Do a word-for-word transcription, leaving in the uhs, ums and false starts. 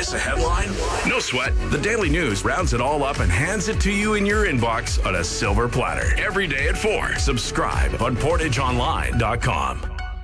Miss a headline? No sweat. The Daily News rounds it all up and hands it to you in your inbox on a silver platter. Every day at four. Subscribe on portage online dot com.